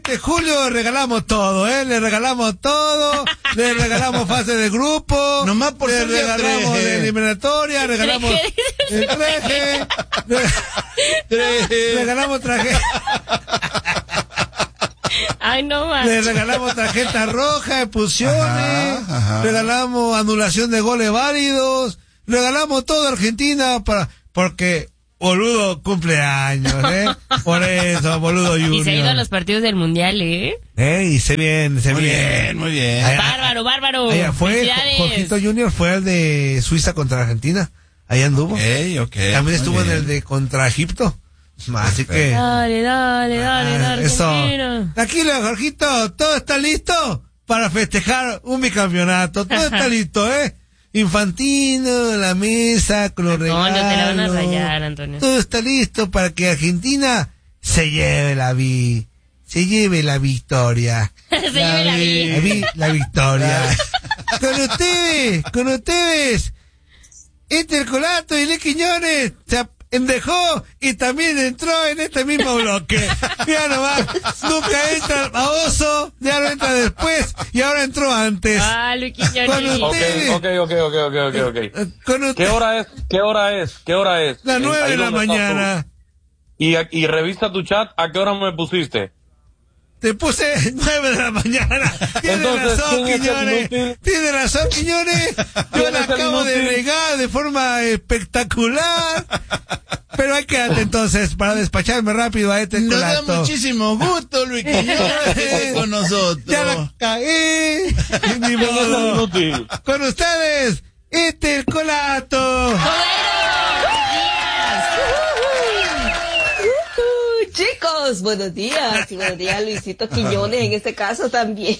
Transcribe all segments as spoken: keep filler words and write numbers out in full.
este julio regalamos todo, ¿eh? Le regalamos todo, le regalamos fase de grupo, nomás por le ser día regalamos tres. de eliminatoria, regalamos el traje, re- regalamos traje, Ay, no más. le regalamos tarjeta roja, expulsiones, Ajá, ajá. regalamos anulación de goles válidos, regalamos todo a Argentina para, porque boludo cumpleaños, ¿eh? Por eso, boludo Junior. Y se ha ido a los partidos del Mundial, ¿eh? Eh, y se bien, se Muy bien. bien, muy bien. Allá- Bárbaro, bárbaro. allá fue, Felicidades. Jorgito Junior fue el de Suiza contra Argentina. Ahí anduvo. Ok, ok. También muy estuvo en bien. el de contra Egipto. Así que... Dale, dale, dale, ah, dale, eso. Argentina. Tranquilo, Jorgito, todo está listo para festejar un bicampeonato. Todo está listo, ¿eh? Infantino, la mesa, con los Antonio, regalos. te la van a rayar, Antonio. Todo está listo para que Argentina se lleve la vi, se lleve la victoria. Se lleve la vi. La, vi- la victoria. Con ustedes, con ustedes, este Colato y Le Quiñones se endejó y también entró en este mismo bloque. Mira nomás, nunca entra a Oso, ya lo entra después y ahora entró antes. Ah, Luis Con Quiñones. usted. Ok, ok, ok, ok, ok, ok, ok. Eh, Con usted, ¿Qué hora es? ¿Qué hora es? ¿Qué hora es? las Eh, nueve ahí de la donde estás mañana. tú. Y, y revisa tu chat, ¿a qué hora me pusiste? Te puse nueve de la mañana. Tiene Entonces, razón, ¿quién es el Quiñones. inútil? Tiene razón, Quiñones. Yo ¿Quién la es el acabo de inútil? regar de forma espectacular. Pero hay quédate entonces para despacharme rápido a este Nos da colato. muchísimo gusto, Luis Quiñones, que esté con nosotros. Ya la caí. Ni ¿Quién es el modo. inútil? Con ustedes, este el colato. Uh, chicos, buenos días. Y buenos días, Luisito Quiñones, en este caso también.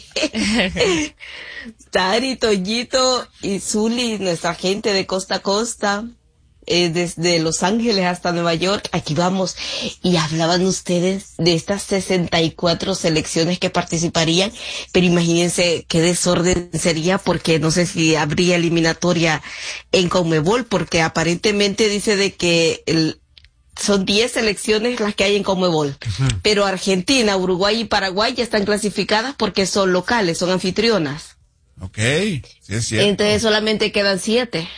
Tari, Toñito y Zuli, nuestra gente de costa a costa, eh, desde Los Ángeles hasta Nueva York. Aquí vamos. Y hablaban ustedes de estas sesenta y cuatro selecciones que participarían, pero imagínense qué desorden sería, porque no sé si habría eliminatoria en Conmebol, porque aparentemente dice de que el son diez selecciones las que hay en Conmebol, uh-huh. Pero Argentina, Uruguay y Paraguay ya están clasificadas porque son locales, son anfitrionas. Ok, sí es cierto. Entonces solamente quedan siete.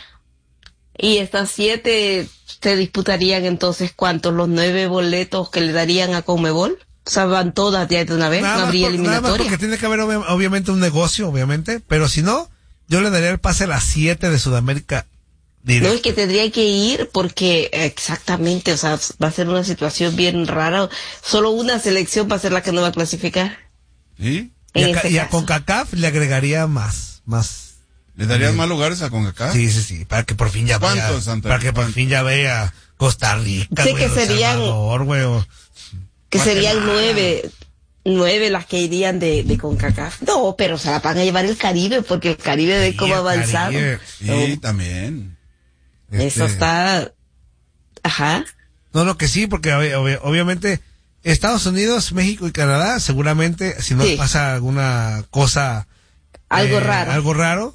Y estas siete se disputarían entonces, ¿cuántos? Los nueve boletos que le darían a Conmebol. O sea, van todas ya de una vez, Nada no más habría por- nada más eliminatoria. porque tiene que haber obvi- obviamente un negocio, obviamente. Pero si no, yo le daría el pase a las siete de Sudamérica. Directo. No, es que tendría que ir porque exactamente, o sea, va a ser una situación bien rara. Solo una selección va a ser la que no va a clasificar. ¿Sí? Y En a, este y a caso. CONCACAF le agregaría más, más. ¿Le darían Sí. más lugares a CONCACAF? Sí, sí, sí, para que por fin ya vea. ¿Cuántos, Antonio? Para que por ¿Cuántos? fin ya vea Costa Rica, Sí, güey, que El serían- Salvador, güey, o- Que serían Guatemala. nueve, nueve las que irían de, de CONCACAF. No, pero se la van a llevar el Caribe, porque el Caribe ve Sí, cómo ha el avanzado. Caribe. Sí, No, también. Este, Eso está, ajá. No, no, que sí, porque ob- ob- obviamente Estados Unidos, México y Canadá, seguramente, si no Sí. pasa alguna cosa... Algo eh, raro. Algo raro,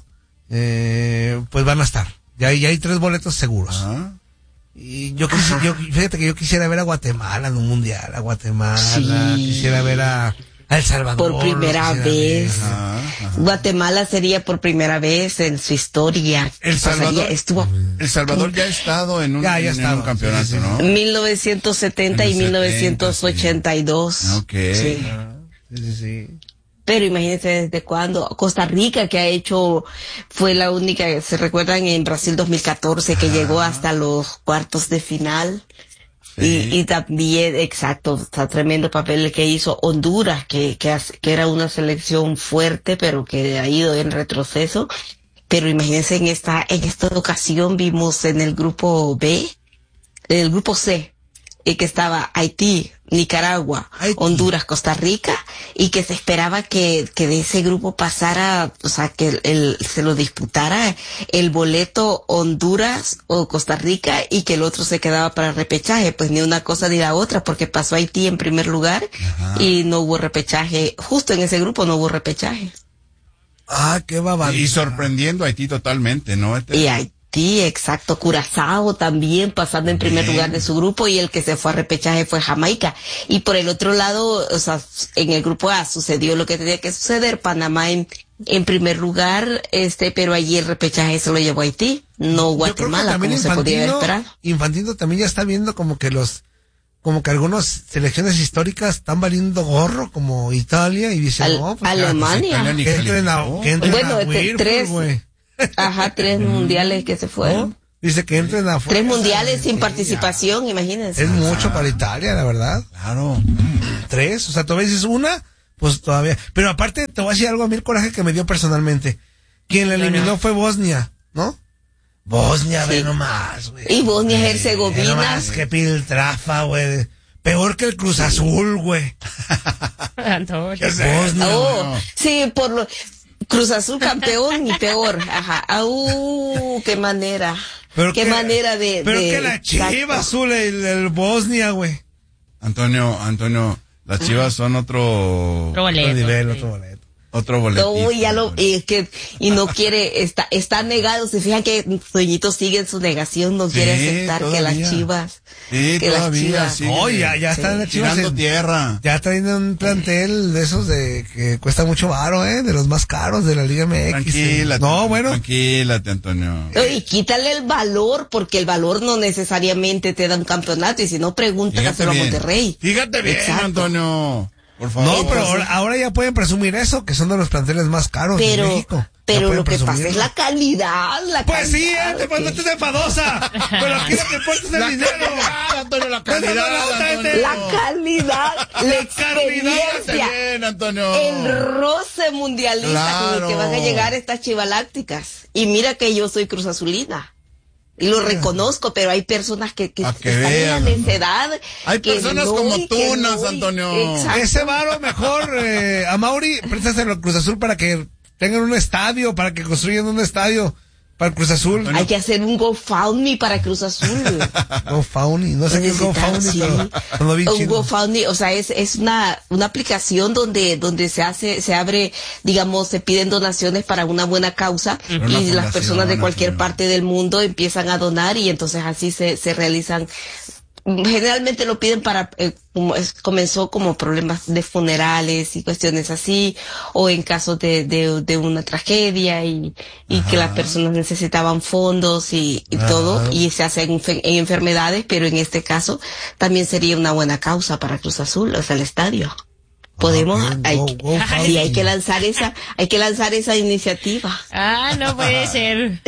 eh, pues van a estar. Ya hay, ya hay tres boletos seguros. Ah. Y yo, quisi- yo, fíjate que yo quisiera ver a Guatemala en un mundial, a Guatemala, Sí. quisiera ver a, a El Salvador. Por primera quisiera vez. ver. Ajá, ajá. Guatemala sería por primera vez en su historia. El Salvador. Pasaría- estuvo El Salvador ya ha estado en un, Ya, ya ha en estado. un campeonato, Sí, sí, sí. ¿no? mil novecientos setenta y En los mil novecientos ochenta y dos. setenta, ok. Sí. Sí, sí, sí. Pero imagínense desde cuándo. Costa Rica, que ha hecho, fue la única, se recuerdan en Brasil dos mil catorce, que Ah. llegó hasta los cuartos de final. Sí. Y, y también, exacto, está tremendo papel el que hizo Honduras, que, que, hace- que era una selección fuerte, pero que ha ido en retroceso. Pero imagínense en esta, en esta ocasión vimos en el grupo B, en el grupo C, y que estaba Haití, Nicaragua, Haití. Honduras, Costa Rica, y que se esperaba que, que de ese grupo pasara, o sea, que el, el- se lo disputara el boleto Honduras o Costa Rica y que el otro se quedaba para repechaje. Pues ni una cosa ni la otra, porque pasó Haití en primer lugar Ajá. y no hubo repechaje. Justo en ese grupo no hubo repechaje. Ah, qué babado. Y sorprendiendo a Haití totalmente, ¿no? Este- Y Haití Haití, exacto. Curazao también pasando en primer lugar de su grupo, y el que se fue a repechaje fue Jamaica. Y por el otro lado, o sea, en el grupo A sucedió lo que tenía que suceder. Panamá en, en primer lugar, este, pero allí el repechaje se lo llevó Haití, no Guatemala, como se podía esperar. Infantino también ya está viendo como que los, como que algunas selecciones históricas están valiendo gorro, como Italia, y dice, Al, no, pues, Alemania. ya, que entren a, que entren Bueno, a este, Whirlpool, tres, güey. ajá, tres mundiales que se fueron. ¿No? Dice que entren a Tres mundiales sin sí, participación, ya. imagínense. Es mucho para Italia, la verdad. Claro. Tres, o sea, todavía dices una, pues todavía. Pero aparte, te voy a decir algo, a mí el coraje que me dio personalmente. Quien la eliminó fue Bosnia, ¿no? Bosnia, Sí. ve nomás, güey. Y Bosnia y Ve Herzegovina. nomás, qué piltrafa, güey. Peor que el Cruz Azul, güey. Antonio. Bosnia, Oh, güey. sí, por lo, Cruz Azul campeón y peor, ajá. Uh, qué manera. Pero qué que- manera de. Pero de- que la Chiva exacto. Azul, el, el Bosnia, güey. Antonio, Antonio, las Chivas son otro, Otro Otro boleto. nivel, sí. otro boleto. otro boletito. No, ya lo, Antonio. y es que, y no quiere, está, está negado, se fijan que Toñito sigue en su negación, no Sí, quiere aceptar que todavía. las Chivas, Sí, que las todavía, Chivas, sí. Oh, ya, ya Sí. están las Chivas Tirando en- tierra. Ya traen un plantel de esos de que cuesta mucho varo, ¿eh? De los más caros de la Liga M X. Tranquilate. No, Antonio, bueno. Tranquilate, Antonio. No, y quítale el valor, porque el valor no necesariamente te da un campeonato, y si no, pregúntaselo a bien. Monterrey. Fíjate bien, Exacto. Antonio. Por favor. No, pero Entonces- ahora, ahora ya pueden presumir eso, que son de los planteles más caros de Pero, México. Ya pero pueden lo que pasa presumirlo. es la calidad, la Pues sí, calidad. eh, te pues no estés enfadosa. Pero aquí lo que importa es el La dinero. calidad, Antonio, la No, no, no, calidad, no, Antonio. La calidad, la calidad, experiencia, Bien, Antonio. el roce mundialista con el que Claro. van a llegar estas chivalácticas. Y mira que yo soy Cruz Azulina. Y lo reconozco, pero hay personas que, que A que están en la vean. necedad. Hay que personas no, como y que tunas, no, y- Antonio. Exacto. Ese varo mejor, eh, a Mauri, préstaselo al Cruz Azul para que tengan un estadio, para que construyan un estadio para el Cruz Azul. Hay que hacer un GoFundMe para Cruz Azul. GoFundMe, no sé qué es Necesitan, GoFundMe, sí. pero cuando vi Un chino. GoFundMe, o sea, es, es una, una aplicación donde, donde se hace, se abre, digamos, se piden donaciones para una buena causa, Una y fundación, las personas de cualquier Antonio. parte del mundo empiezan a donar, y entonces así se, se realizan. Generalmente lo piden para, eh, como es- comenzó como problemas de funerales y cuestiones así, o en casos de, de, de una tragedia, y, y que las personas necesitaban fondos y, y todo, y se hace en, fe- en enfermedades, pero en este caso también sería una buena causa para Cruz Azul, o sea, el estadio. Podemos, Ah, ok, hay, go- que- GoFundMe. sí, hay que lanzar esa, hay que lanzar esa iniciativa. Ah, no puede ser.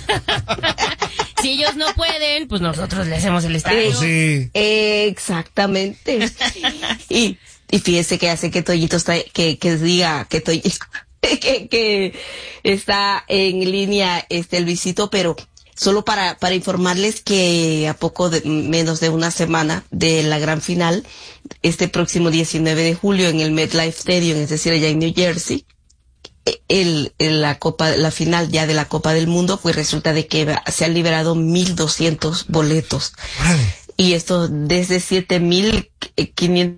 Si ellos no pueden, pues nosotros le hacemos el estadio. Pues sí. Exactamente. Y, y fíjese que hace que Toñito está, que, que diga que Toñito, que, que está en línea este el visito, pero solo para, para informarles que a poco de, menos de una semana de la gran final, este próximo diecinueve de julio en el MetLife Stadium, es decir, allá en New Jersey, el, el- la copa, la final ya de la Copa del Mundo, pues resulta de que se han liberado mil doscientos boletos. Órale. Y esto desde siete mil quinientos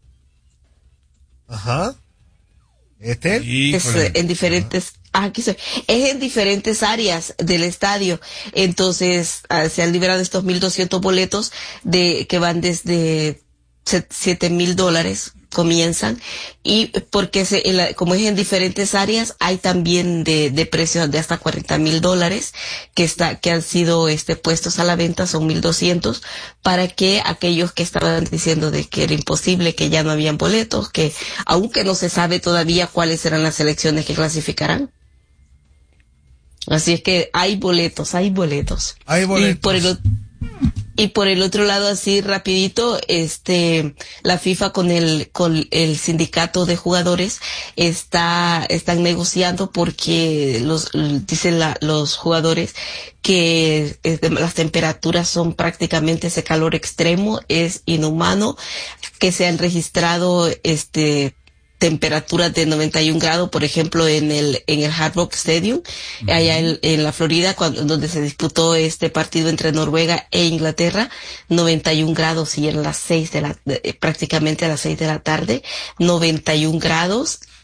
Ajá. ¿Este? Híjole. en diferentes, ah, aquí soy, es en diferentes áreas del estadio. Entonces, ah, se han liberado estos mil doscientos boletos de, que van desde siete mil dólares, comienzan, y porque se, en la- como es en diferentes áreas, hay también de, de precios de hasta cuarenta mil dólares que está, que han sido este puestos a la venta, son mil doscientos, para que aquellos que estaban diciendo de que era imposible, que ya no habían boletos, que aunque no se sabe todavía cuáles serán las selecciones que clasificarán. Así es que hay boletos, hay boletos. Hay boletos. Y por el, ot- y por el otro lado, así rapidito, este, la FIFA con el, con el sindicato de jugadores está, están negociando porque los, dicen la, los jugadores que este, las temperaturas son prácticamente ese calor extremo, es inhumano, que se han registrado, este, temperaturas de noventa y un grados, por ejemplo, en el en el Hard Rock Stadium, uh-huh. allá en, en la Florida, cuando, donde se disputó este partido entre Noruega e Inglaterra, noventa y un grados, y en las seis de la, de, prácticamente a las seis de la tarde, noventa y un grados,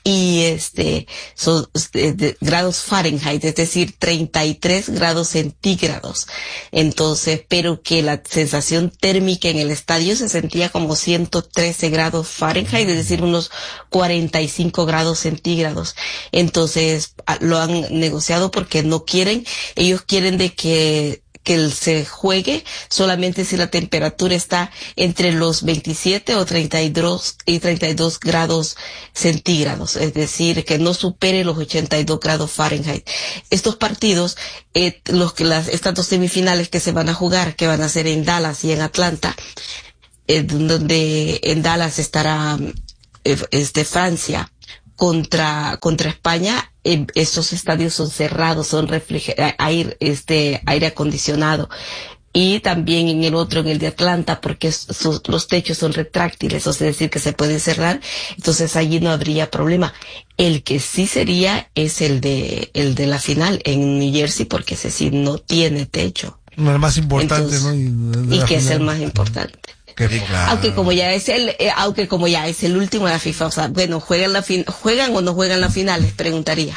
y este son de, de, grados Fahrenheit, es decir, treinta y tres grados centígrados. Entonces, pero que la sensación térmica en el estadio se sentía como ciento trece grados Fahrenheit, es decir, unos cuarenta y cinco grados centígrados. Entonces, lo han negociado porque no quieren, ellos quieren de que que él se juegue solamente si la temperatura está entre los veintisiete o treinta y dos y treinta y dos grados centígrados, es decir, que no supere los ochenta y dos grados Fahrenheit. Estos partidos, eh, los que las estas dos semifinales que se van a jugar, que van a ser en Dallas y en Atlanta, eh, donde en Dallas estará eh, este Francia contra contra España. Eh, estos estadios son cerrados, son refriger- aire, este, aire acondicionado. Y también en el otro, en el de Atlanta, porque es, sus, los techos son retráctiles, o sea, decir que se pueden cerrar, entonces allí no habría problema. El que sí sería es el de, el de la final en New Jersey, porque ese sí no tiene techo. El más importante, entonces, ¿no? Y, y que final. es el más importante. Qué Sí, claro. Aunque como ya es el, eh, aunque como ya es el último de la FIFA, o sea, bueno, juegan la fin, juegan o no juegan la final, les preguntaría.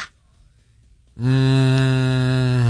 Mm.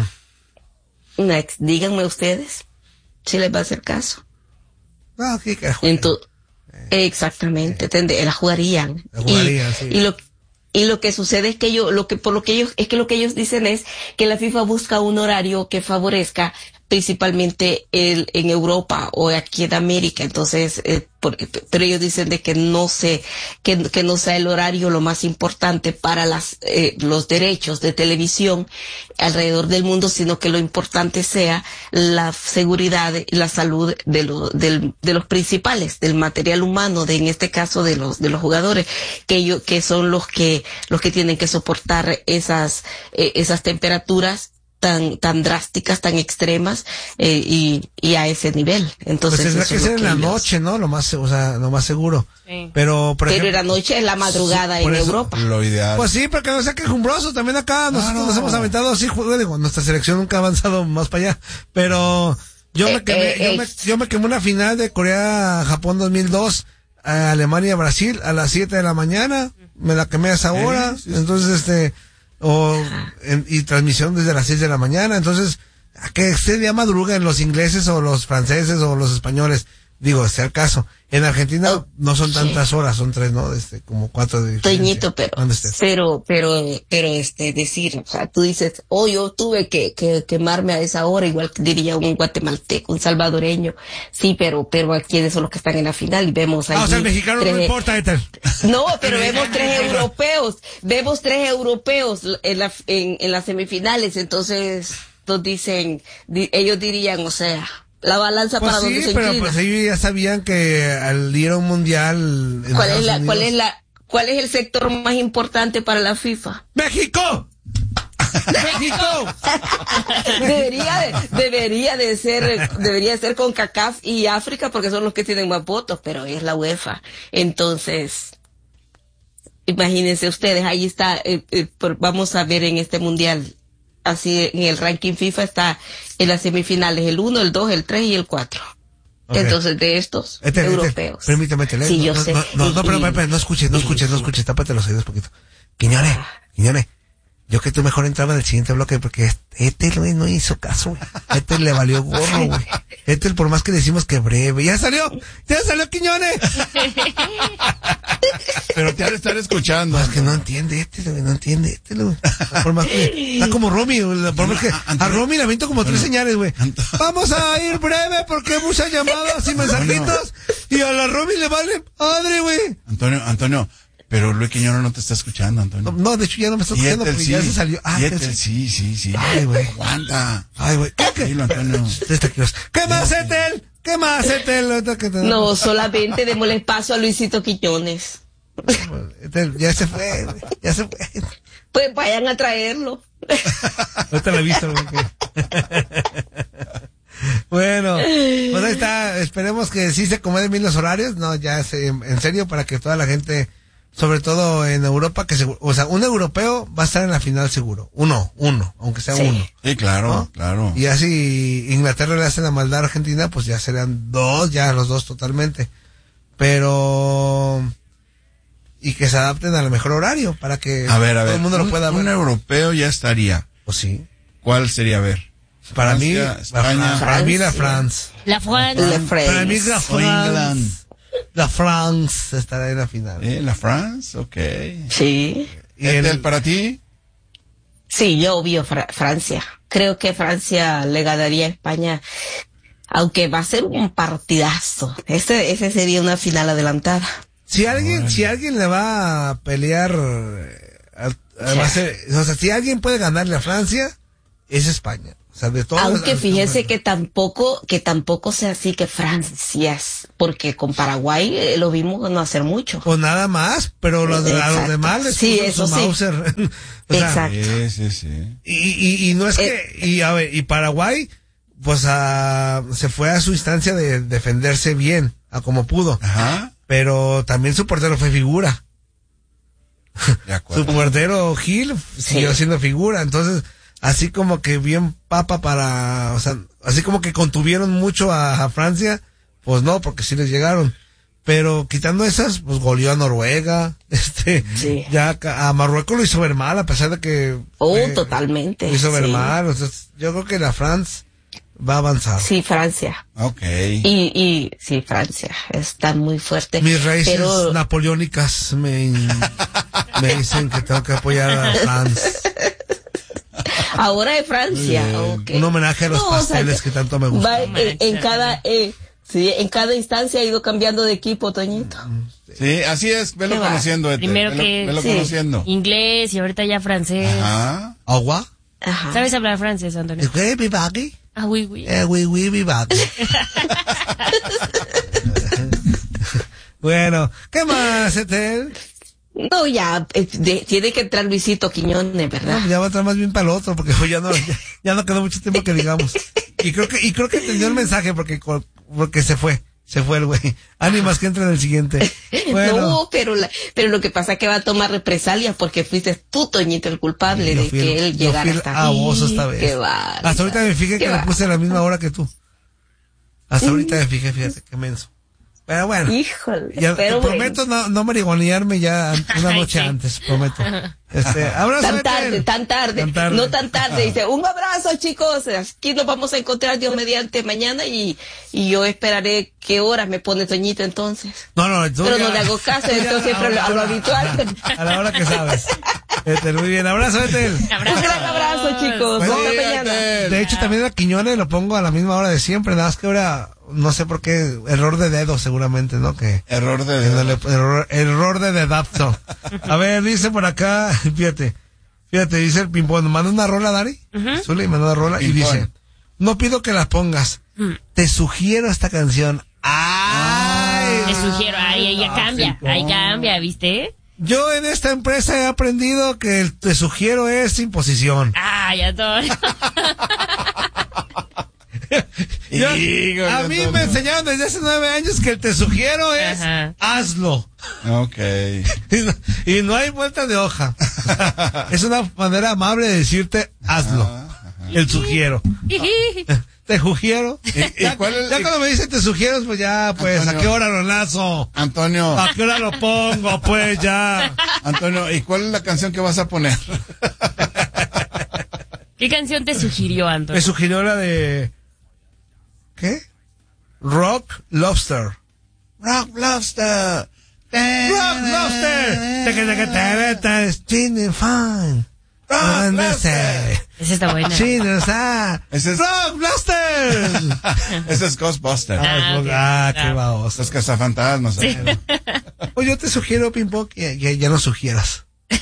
Next, díganme ustedes si les va a hacer caso. Ah, sí, que jueguen. Entonces, exactamente, tende- la jugarían. La jugarían, y, sí. y lo y lo que sucede es que ellos, lo que por lo que ellos es que lo que ellos dicen es que la FIFA busca un horario que favorezca principalmente el, en Europa o aquí en América. Entonces, eh, por, pero ellos dicen de que no se, que, que no sea el horario lo más importante para las, eh, los derechos de televisión alrededor del mundo, sino que lo importante sea la seguridad y la salud de los, del, de los principales, del material humano, de, en este caso de los, de los jugadores, que ellos, que son los que, los que tienen que soportar esas, eh, esas temperaturas tan tan drásticas, tan extremas, eh, y, y a ese nivel. Entonces, Pues tendrá eso que es ser lo en la ellos- noche, ¿no? Lo más, o sea, lo más seguro. Sí. Pero, por Pero ejemplo, en la noche es la madrugada por en eso- Europa. Lo ideal. pues sí, pero que no sea quejumbroso. También acá nosotros Claro. nos hemos aventado así, juego, digo, nuestra selección nunca ha avanzado más para allá. Pero yo me Eh, quemé, eh, yo, me, eh. yo me quemé una final de Corea-Japón dos mil dos, eh, Alemania-Brasil a las siete de la mañana. Me la quemé a esa hora. Sí, sí, sí. Entonces, este, o, en- y transmisión desde las seis de la mañana. Entonces, a que este día madruga en los ingleses o los franceses o los españoles. Digo, sea el caso. En Argentina Oh, no son sí. tantas horas, son tres, ¿no? Este, como cuatro de diferencia. Toñito, pero, ¿Dónde estés? pero, pero, pero, este, decir, o sea, tú dices, oh, yo tuve que, que quemarme a esa hora, igual que diría un guatemalteco, un salvadoreño. Sí, pero, pero aquí son los que están en la final y vemos ahí. Ah, o sea, el mexicano no tres- importa, Ethel. No, pero vemos tres europeos, vemos tres europeos en la, en, en las semifinales, entonces, nos dicen, di- ellos dirían, o sea, la balanza Pues para donde sí, se pero inclina. pues ellos ya sabían que al ir a un mundial en ¿Cuál es Estados la, cuál Unidos- es la, cuál es el sector más importante para la FIFA? ¡México! ¡México! Debería de, debería de ser, debería de ser con CONCACAF y África porque son los que tienen más votos, pero es la UEFA. Entonces, imagínense ustedes, ahí está, eh, eh, por- vamos a ver en este mundial, así en el ranking FIFA está en las semifinales el uno, el dos, el tres y el cuatro. Ok. Entonces, de estos Ethel, Ethel, europeos. permíteme, Ethel, ¿eh? Sí, no, yo no, sé. No, no, no, Y- pero, y- pero, pero, no escuches, no escuches, no escuches, tápate los oídos poquito. Quiñones, Quiñones, yo que tú mejor entraba en el siguiente bloque porque Ethel, güey, no hizo caso, güey. Ethel le valió gorro, güey. Ethel, por más que decimos que breve, ya salió, ya salió Quiñones. Pero te han de estar escuchando. No, es que no entiende Ethel, güey, no entiende Ethel, güey. Por más que, está como Romy, güey, por más que, a Romy le aviento como tres señales, güey. Vamos a ir breve porque hay muchas llamadas y mensajitos y a la Romy le vale madre, güey. Antonio, Antonio, pero Luis Quiñones no te está escuchando, Antonio. No, no, de hecho ya no me está Y escuchando Ethel porque sí. ya se salió. Ah, Y Ethel Ethel sí. sí, sí, sí. Ay, güey. Aguanta. Ay, güey. ¿Qué? Dilo, Antonio. Ustedes tranquilos. ¿Qué más, Ethel? ¿Qué más, Ethel? Ahorita que te- No, solamente démosle paso a Luisito Quiñones. Ethel, ya se fue, güey. Ya se fue. Pues vayan a traerlo. Ahorita la he visto, güey. que- Bueno, pues ahí está. Esperemos que sí se acomoden bien los horarios. No, ya se, en serio, para que toda la gente, sobre todo en Europa, que seguro, o sea, un europeo va a estar en la final seguro. Uno, uno, aunque sea Sí. uno. Sí, claro, ¿No? claro. Y ya si Inglaterra le hace la maldad a Argentina, pues ya serían dos, ya los dos totalmente. Pero, y, que se adapten al mejor horario para que A ver, a todo ver. el mundo un, lo pueda ver. Un europeo ya estaría. Pues sí. ¿Cuál sería? A ver. Para Francia, mí, la España. Fran- para mí la Francia. France. La France. Le Para mí la France. O England. France. La France estará en la final. ¿Eh? ¿La France? Ok. Sí. Y el- ¿Etel para ti? Sí, yo obvio Fra- Francia. Creo que Francia le ganaría a España, aunque va a ser un partidazo. Ese, ese sería una final adelantada. Si alguien, si alguien le va a pelear, eh, a- a- va a ser- o sea, si alguien puede ganarle a Francia, es España. O sea, de todos. Aunque fíjense que tampoco, que tampoco sea así que Francia es, porque con Paraguay eh, lo vimos no hacer mucho. Pues nada más, pero los, a los Exacto. demás les Sí, puso eso su sí. Mauser. O sea, Exacto. Sí, sí, sí. y, y, y no es Eh. que, y a ver, y Paraguay, pues a, se fue a su instancia de defenderse bien, a como pudo. Ajá. Pero también su portero fue figura. De acuerdo. Su portero Gil siguió Sí. siendo figura, entonces así como que bien papa para, o sea, así como que contuvieron mucho a, a Francia, pues no, porque sí les llegaron. Pero quitando esas, pues goleó a Noruega, este, Sí. ya ca- a Marruecos lo hizo ver mal, a pesar de que Oh, eh, totalmente. lo hizo ver sí. mal, entonces yo creo que la France va a avanzar. Sí, Francia. Ok. Y, y sí, Francia está muy fuerte. Mis raíces pero napoleónicas me, me dicen que tengo que apoyar a France. ahora es Francia. ok. Un homenaje a los No, o sea, pasteles que tanto me gustan. va en, en cada, eh, sí, en cada instancia ha ido cambiando de equipo, Toñito. Sí, así es. Velo Qué va. conociendo, Etel. Primero Velo, que- velo sí. conociendo. Inglés y ahorita ya francés. Ajá. ¿Agua? Ajá. ¿Sabes hablar francés, Antonio? Oui, oui, baggy. Ah, oui, oui. Eh, oui, oui, oui, baggy. Bueno, ¿qué más, Etel? No, ya, eh, de- tiene que entrar Luisito Quiñones, No, ¿verdad? ya va a entrar más bien para el otro, porque ya no, ya, ya no quedó mucho tiempo que digamos. Y creo que, y creo que entendió el mensaje porque, porque se fue, se fue el güey. Ánimas que entre en el siguiente. Bueno, No, pero la, pero lo que pasa es que va a tomar represalias porque fuiste tú, Toñito, el culpable yo de fui el- que él yo llegara fui el hasta baboso esta vez. Qué barbaridad. Hasta ahorita me fijé Qué que le va- puse a la misma hora que tú. Hasta ahorita me fijé, fíjate, qué menso. Pero bueno. Híjole, Ya, pero te prometo no, no marihuanearme ya una Ay, noche sí. antes, prometo. Este, abrazo, Tan Etel. tarde, tan tarde, Tan tarde. no tan tarde. Dice, un abrazo, chicos. Aquí nos vamos a encontrar Dios mediante mañana y, y yo esperaré qué horas me pone Toñito entonces. No, no, tú Pero ya- no le hago caso, tú ya entonces siempre lo- a lo habitual. A la hora que sabes. Etel, muy bien. Abrazo, Etel. Un gran abrazo, chicos. Pues, Hasta sí, mañana. De hecho, también a Quiñones lo pongo a la misma hora de siempre, nada más que ahora, no sé por qué, error de dedo seguramente, ¿no? Que, Error de que no dedo. le- error, error de dedapto. A ver, dice por acá, fíjate, fíjate, dice el Pimpón, manda una rola, Dari, Zuli, manda una rola y Pimpón. dice, no pido que la pongas, te sugiero esta canción. ¡Ay! Te sugiero, ahí, ahí ya cambia, ahí cambia, ¿viste? Yo en esta empresa he aprendido que el te sugiero es imposición. Ah, ya todo. Yo- Híjole, a mí Antonio. me enseñaron desde hace nueve años que el te sugiero es Ajá. hazlo. Ok. Y no, y no hay vuelta de hoja. Es una manera amable de decirte hazlo. El sugiero. Te sugiero. ¿Y- y Ya, cuál es- ya y- cuando me dicen te sugiero, pues ya, pues, Antonio. ¿a qué hora lo lazo? Antonio, ¿A qué hora lo pongo? Pues ya. Antonio, ¿y cuál es la canción que vas a poner? ¿Qué canción te sugirió, Me Antonio? sugirió la de... ¿Qué? Rock Lobster. Rock Lobster. Rock Lobster. Chini fine. Rock Lobster. Esa está buena. Chino, ah. Ese es- Rock Lobster. Ese es Ghostbuster. Ah, Ah, ok. ah, qué Ah. baboso. Los cazafantasmas. Sí. Pues yo te sugiero, Pimpo, que ya, ya no sugieras.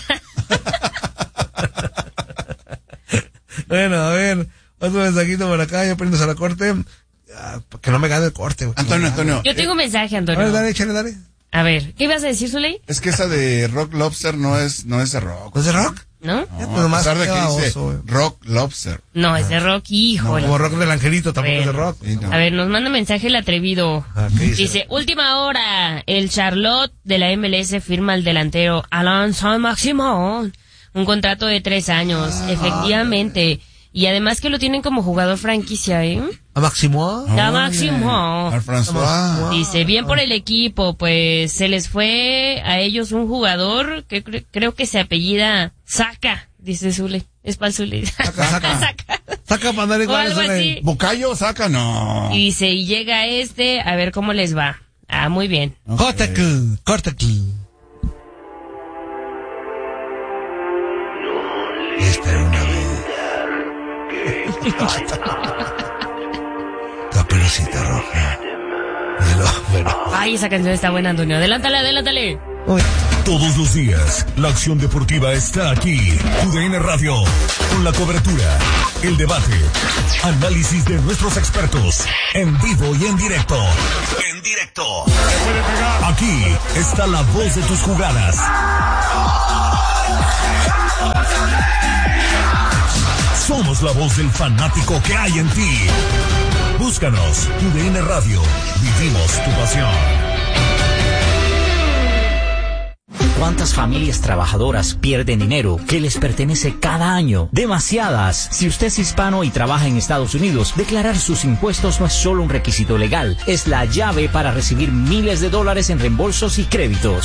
Bueno, a ver, otro mensajito por acá, ya prendes a la corte. Ah, que no me gane el corte. güey. Antonio, Antonio. Yo tengo un mensaje, A ver, Antonio. dale, échale, dale. A ver, ¿qué ibas a decir, Zuley? Es que esa de Rock Lobster no es, no es de rock. ¿No es de rock? ¿No? Ya, pues, No, a nomás pesar de qué que dice baboso, güey. Rock Lobster. No, es de rock, híjole. Como rock del angelito, tampoco es de Bueno. rock. Sí, no. A ver, nos manda mensaje el atrevido. Ah, ¿qué dice? Dice, última hora, el Charlotte de la M L S firma al delantero Alain Saint-Maximin un contrato de tres años, efectivamente. Y además que lo tienen como jugador franquicia, ¿eh? ¿A Máximo? La Máximo. Al François. Dice, bien por el equipo, pues se les fue a ellos un jugador que cre- creo que se apellida Saca, dice Zule. Es para Zule. Saca, saca. Saca. Saca para andar O igual. algo así. Bucayo saca, no. Y dice, y llega este, a ver cómo les va. Ah, muy bien. Ok. Corta aquí, corta aquí. Esta era una vez. Caperucita Roja. De los, bueno. Ay, esa canción está buena, Antonio. Adelántale, adelántale. Uy. Todos los días, la acción deportiva está aquí. U D N Radio, con la cobertura, el debate, análisis de nuestros expertos, en vivo y en directo. En directo. Aquí está la voz de tus jugadas. Somos la voz del fanático que hay en ti. Búscanos, U D N Radio. Vivimos tu pasión. ¿Cuántas familias trabajadoras pierden dinero que les pertenece cada año? Demasiadas. Si usted es hispano y trabaja en Estados Unidos, declarar sus impuestos no es solo un requisito legal, es la llave para recibir miles de dólares en reembolsos y créditos.